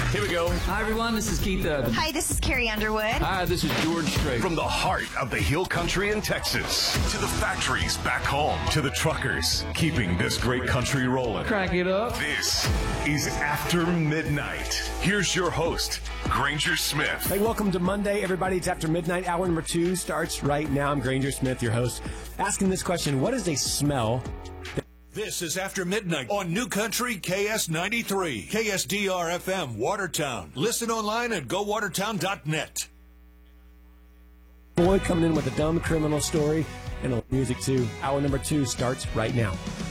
Here we go. Hi, everyone. This is Keith Urban. Hi, this is Carrie Underwood. Hi, this is George Strait. From the heart of the Hill Country in Texas to the factories back home to the truckers keeping this great country rolling. Crank it up. This is After Midnight. Here's your host, Granger Smith. Hey, welcome to Monday, everybody. It's After Midnight. Hour number 2 starts right now. I'm Granger Smith, your host, asking this question: what is a smell? This is After Midnight on New Country KS93, KSDR-FM, Watertown. Listen online at gowatertown.net. Boy coming in with a dumb criminal story and a music too. Hour number 2 starts right now.